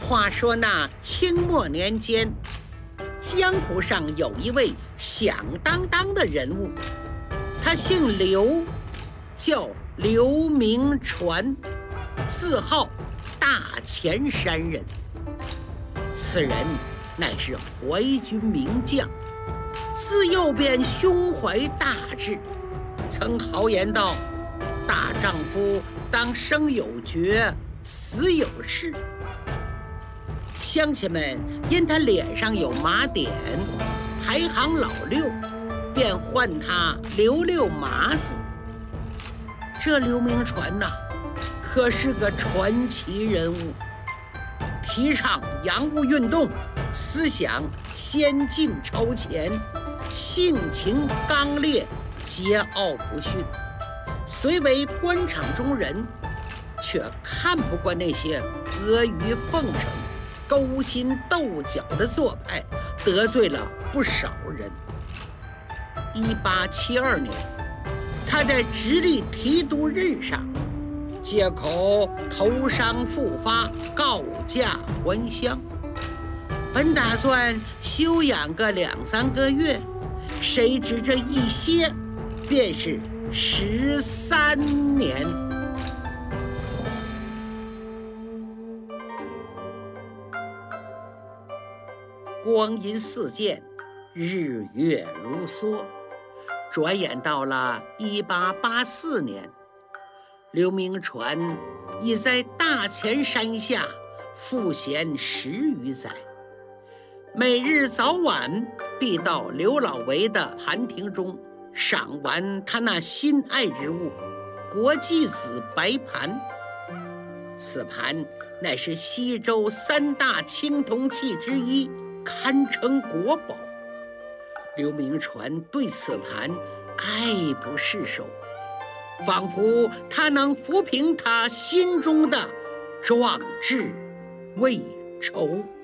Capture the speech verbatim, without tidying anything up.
话说那清末年间，江湖上有一位响当当的人物，他姓刘，叫刘铭传，字号大前山人。此人乃是淮军名将，自幼便胸怀大志，曾豪言道：大丈夫当生有决，死有事。乡亲们因他脸上有麻点，排行老六，便唤他刘六麻子。这刘铭传呐、啊，可是个传奇人物，提倡洋务运动，思想先进超前，性情刚烈，桀骜不驯。虽为官场中人，却看不惯那些阿谀奉承、勾心斗角的做派，得罪了不少人。一八七二年，他在直隶提督任上，借口头伤复发，告假还乡。本打算休养个两三个月，谁知这一歇便是十三年。光阴似箭，日月如梭，转眼到了一八八四年，刘铭传已在大前山下赋闲十余载，每日早晚必到刘老维的盘亭中赏玩他那心爱之物国际子白盘。此盘乃是西周三大青铜器之一，堪称国宝。刘铭传对此盘爱不释手，仿佛他能抚平他心中的壮志未酬。